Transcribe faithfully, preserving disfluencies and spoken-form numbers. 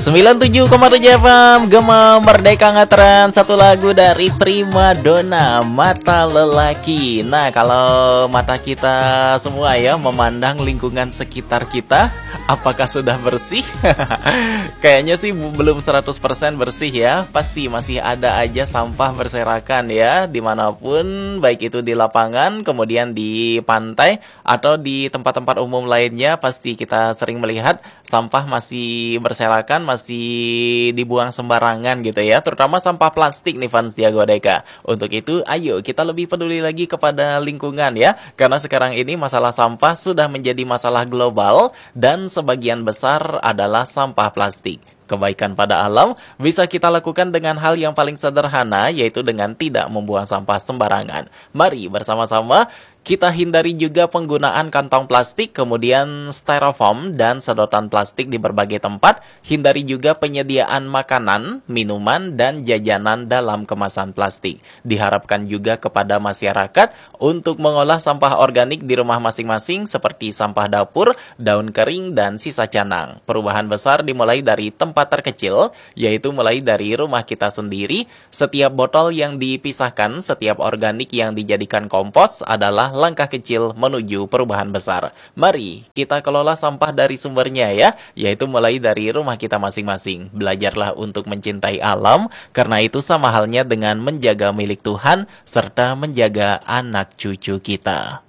sembilan puluh tujuh koma tujuh F M Gema Merdeka Ngatren. Satu lagu dari Primadona, Mata Lelaki. Nah, kalau mata kita semua ya memandang lingkungan sekitar kita, apakah sudah bersih? Kayaknya sih belum seratus persen bersih ya. Pasti masih ada aja sampah berserakan ya, dimanapun, baik itu di lapangan, kemudian di pantai, atau di tempat-tempat umum lainnya. Pasti kita sering melihat sampah masih berserakan, masih dibuang sembarangan gitu ya, terutama sampah plastik nih fans Tiago Deka. Untuk itu, ayo kita lebih peduli lagi kepada lingkungan ya, karena sekarang ini masalah sampah sudah menjadi masalah global dan sebagian besar adalah sampah plastik. Kebaikan pada alam bisa kita lakukan dengan hal yang paling sederhana, yaitu dengan tidak membuang sampah sembarangan. Mari bersama-sama kita hindari juga penggunaan kantong plastik, kemudian styrofoam dan sedotan plastik di berbagai tempat. Hindari juga penyediaan makanan, minuman, dan jajanan dalam kemasan plastik. Diharapkan juga kepada masyarakat untuk mengolah sampah organik di rumah masing-masing seperti sampah dapur, daun kering, dan sisa canang. Perubahan besar dimulai dari tempat terkecil, yaitu mulai dari rumah kita sendiri. Setiap botol yang dipisahkan, setiap organik yang dijadikan kompos adalah langkah kecil menuju perubahan besar. Mari kita kelola sampah dari sumbernya ya, yaitu mulai dari rumah kita masing-masing. Belajarlah untuk mencintai alam, karena itu sama halnya dengan menjaga milik Tuhan serta menjaga anak cucu kita.